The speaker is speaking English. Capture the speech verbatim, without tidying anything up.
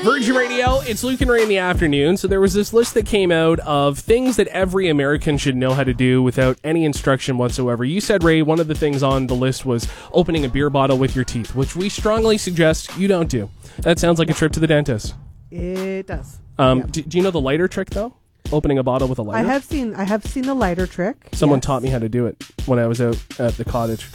Virgin Radio, it's Luke and Ray in the afternoon. So there was this list that came out of things that every American should know how to do without any instruction whatsoever. You said, Ray, one of the things on the list was opening a beer bottle with your teeth, which we strongly suggest you don't do. That sounds like a trip to the dentist. It does. Um, yeah. do, do you know the lighter trick, though? Opening a bottle with a lighter? I have seen I have seen the lighter trick. Someone yes. taught me how to do it when I was out at the cottage.